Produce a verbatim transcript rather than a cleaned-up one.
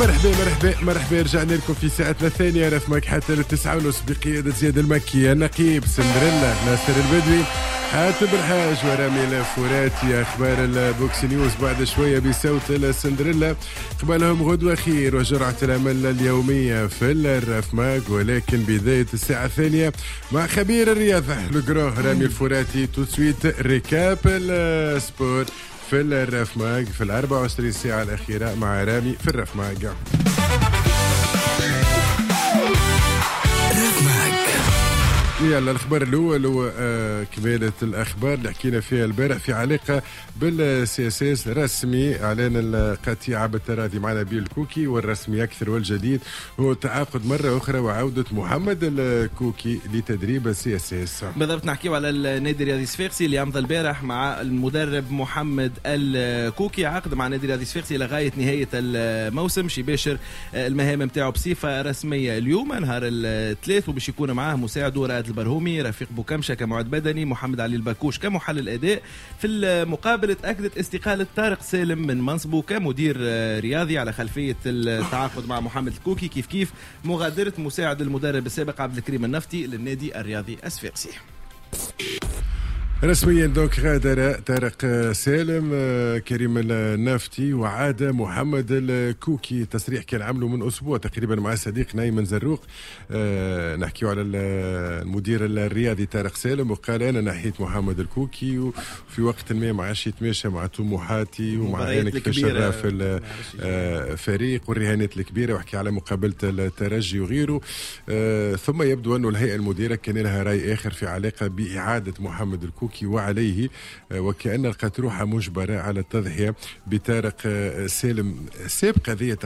مرحبا مرحبا مرحبا رجعنا لكم في ساعتنا الثانية رفمك حتى للتسعة ونص بقيادة زياد المكي النقيب سندريلا ناصر البدوي حاتم الحاج ورامي الفوراتي. أخبار البوكس نيوز بعد شوية بصوت السندريلا، قبلهم غدوة خير وجرعة الأمل اليومية في الرفماق، ولكن بداية الساعة الثانية مع خبير الرياضة الجروه رامي الفوراتي. توتسويت ريكاب السبور في الرفماق في الأربع وعشرين ساعة الأخيرة مع رامي في الرفماق. يلا الأخبار الأول هو آه كمالة الأخبار اللي حكينا فيها البارح في علاقة بالسياسيس رسمي إعلان القطيعة بالتراضي مع نبيل الكوكي، والرسمي أكثر والجديد هو تعاقد مرة أخرى وعودة محمد الكوكي لتدريب السياسيس. بالضبط نحكيو على النادي الرياضي صفاقسي اللي أمضى البارح مع المدرب محمد الكوكي، عقد مع نادي الرياضي صفاقسي لغاية نهاية الموسم، شي باشر المهام متاعو بصفة رسمية اليوم نهار الثلاث، وباش يكون معاه مساعده رائد البرهومي، رفيق بوكمشة كمعد بدني، محمد علي الباكوش كمحلل أداء. في المقابل تأكدت استقالة طارق سالم من منصبه كمدير رياضي على خلفية التعاقد مع محمد الكوكي، كيف كيف مغادرة مساعد المدرب السابق عبد الكريم النفطي للنادي الرياضي الصفاقسي. رسميا دوك غادر طارق سالم كريم النفطي وعاد محمد الكوكي. تصريح كان عمله من أسبوع تقريبا مع صديقنا أيمن زروق، أه نحكيه على المدير الرياضي طارق سالم، وقال أنا نحيت محمد الكوكي وفي وقت ما ما عادش يتماشى مع طموحاتي ومع عينك في الشرة في الفريق والرهانات الكبيرة، وحكي على مقابلة الترجي وغيره. أه ثم يبدو أنه الهيئة المديرة كان لها رأي آخر في علاقة بإعادة محمد الكوكي وعليه، وكأن القطروحة مجبرة على التضحية بطارق سالم. سابقة ذي